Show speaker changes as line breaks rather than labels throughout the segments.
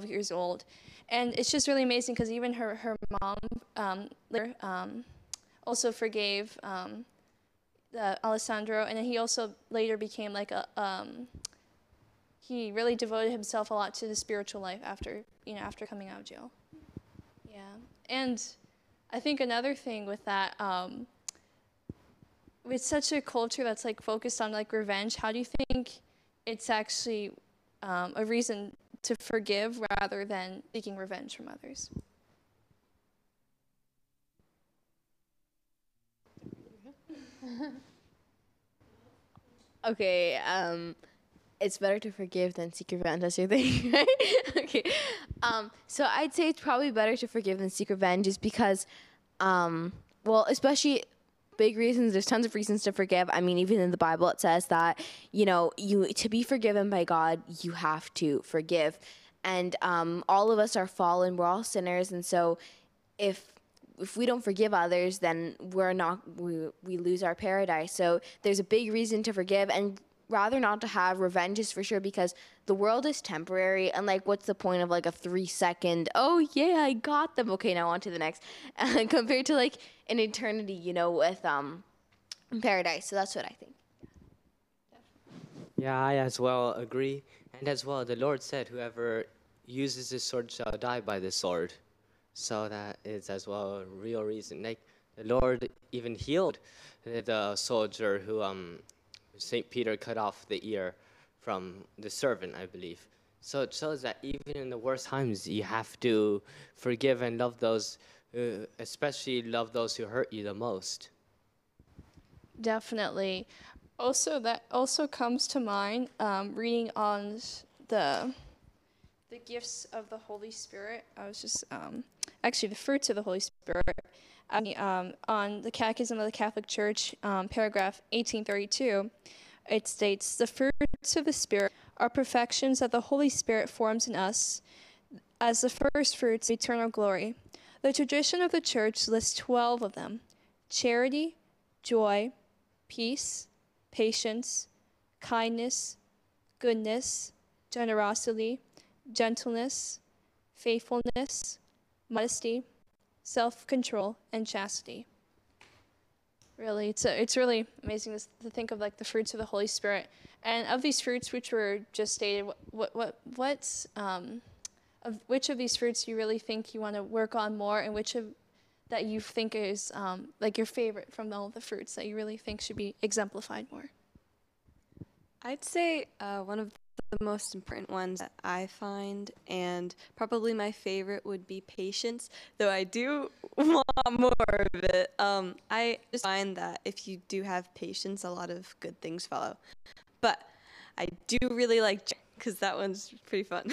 years old. And it's just really amazing because even her mom later also forgave Alessandro, and then he also later became like he really devoted himself a lot to the spiritual life after coming out of jail. Yeah, and I think another thing with that, with such a culture that's like focused on like revenge, how do you think it's actually a reason to forgive rather than seeking revenge from others?
Okay, it's better to forgive than seek revenge. That's your thing, right? Okay. So I'd say it's probably better to forgive than seek revenge, just because, well, especially big reasons. There's tons of reasons to forgive. I mean, even in the Bible, it says that to be forgiven by God, you have to forgive, and all of us are fallen. We're all sinners, and so if we don't forgive others, then we lose our paradise. So there's a big reason to forgive, and rather not to have revenge, is for sure, because the world is temporary, and like, what's the point of like a 3-second, oh yeah, I got them, okay, now on to the next, compared to like an eternity, with paradise. So that's what I think.
Yeah, I as well agree. And as well, the Lord said, whoever uses this sword shall die by the sword. So that is as well a real reason. Like, the Lord even healed the soldier who St. Peter cut off the ear from the servant, I believe. So it shows that even in the worst times, you have to forgive and love those, especially love those who hurt you the most.
Definitely. Also, that also comes to mind reading on the gifts of the Holy Spirit. I was just actually the fruits of the Holy Spirit. On the Catechism of the Catholic Church, paragraph 1832, it states, "The fruits of the Spirit are perfections that the Holy Spirit forms in us as the first fruits of eternal glory. The tradition of the Church lists 12 of them: charity, joy, peace, patience, kindness, goodness, generosity, gentleness, faithfulness, modesty, self-control, and chastity." Really, it's really amazing to think of like the fruits of the Holy Spirit, and of these fruits which were just stated. Of which of these fruits you really think you want to work on more, and which of that you think is like your favorite from all the fruits that you really think should be exemplified more?
I'd say one of the most important ones that I find, and probably my favorite, would be patience, though I do want more of it. I just find that if you do have patience, a lot of good things follow. But I do really like because that one's pretty fun.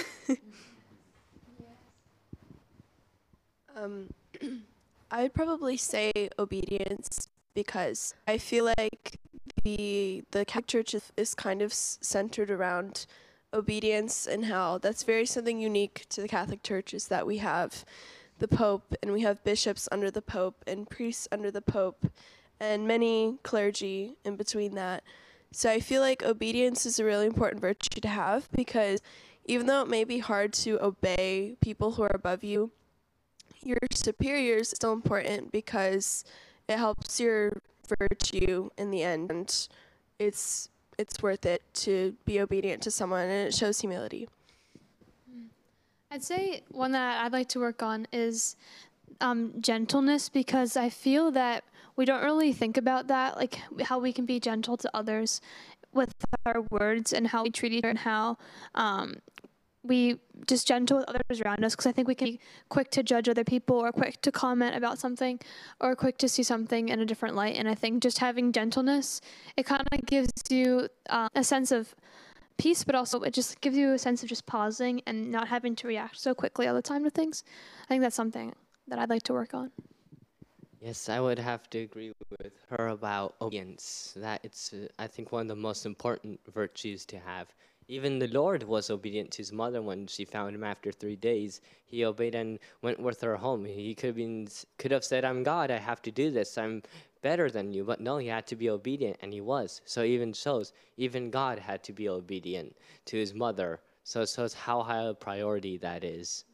I'd probably say obedience, because I feel like the Catholic Church is kind of centered around obedience, and how that's very something unique to the Catholic Church, is that we have the Pope, and we have bishops under the Pope, and priests under the Pope, and many clergy in between that. So I feel like obedience is a really important virtue to have, because even though it may be hard to obey people who are above you, your superiors is still important, because it helps your virtue in the end, and it's worth it to be obedient to someone, and it shows humility.
I'd say one that I'd like to work on is gentleness, because I feel that we don't really think about that, like how we can be gentle to others with our words, and how we treat each other, and how we just gentle with others around us, because I think we can be quick to judge other people, or quick to comment about something, or quick to see something in a different light. And I think just having gentleness, it kind of gives you a sense of peace, but also it just gives you a sense of just pausing and not having to react so quickly all the time to things. I think that's something that I'd like to work on.
Yes, I would have to agree with her about obedience. That it's, I think, one of the most important virtues to have. Even the Lord was obedient to his mother when she found him after 3 days. He obeyed and went with her home. He could have said, "I'm God, I have to do this. I'm better than you." But no, he had to be obedient, and he was. So even shows, even God had to be obedient to his mother. So it shows how high a priority that is.